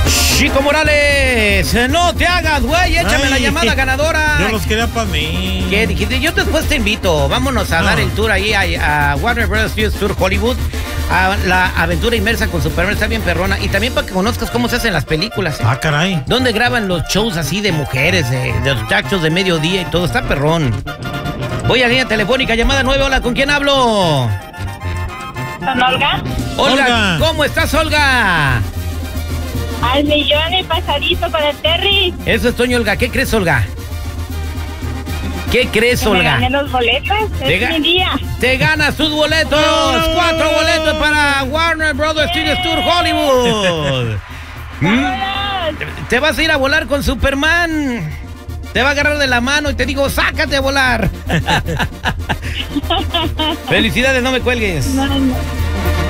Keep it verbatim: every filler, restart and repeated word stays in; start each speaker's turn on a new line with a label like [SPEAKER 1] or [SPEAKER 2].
[SPEAKER 1] Chico Morales, no te hagas, güey, échame
[SPEAKER 2] Ay,
[SPEAKER 1] la llamada ganadora.
[SPEAKER 2] Yo los quería para mí.
[SPEAKER 1] ¿Qué dijiste? Yo después te invito. Vámonos a
[SPEAKER 2] No.
[SPEAKER 1] dar el tour ahí a, a Warner Bros. Studios Tour Hollywood. A la aventura inmersa con Superman, está bien perrona. Y también para que conozcas cómo se hacen las películas. ¿eh?
[SPEAKER 2] Ah, caray.
[SPEAKER 1] ¿Dónde graban los shows así de mujeres, de, de los muchachos de mediodía y todo? Está perrón. Voy a línea telefónica, llamada nueve. Hola, ¿con quién hablo?
[SPEAKER 3] ¿Con Olga?
[SPEAKER 1] Olga,
[SPEAKER 2] Olga.
[SPEAKER 1] ¿cómo estás, Olga?
[SPEAKER 3] Al millón y pasadito con el Terry.
[SPEAKER 1] Eso es Toño, Olga. ¿Qué crees, Olga? ¿Qué crees,
[SPEAKER 3] Que me
[SPEAKER 1] Olga?
[SPEAKER 3] gané los boletos.
[SPEAKER 1] Te
[SPEAKER 3] Es
[SPEAKER 1] ga-
[SPEAKER 3] mi día.
[SPEAKER 1] Te ganas tus boletos. Cuatro boletos para Warner Bros. Studios Tour Hollywood. ¿Mm?
[SPEAKER 3] ¡Vámonos!
[SPEAKER 1] Te vas a ir a volar con Superman. Te va a agarrar de la mano y te digo, sácate a volar. Felicidades, no me cuelgues.
[SPEAKER 3] No, no.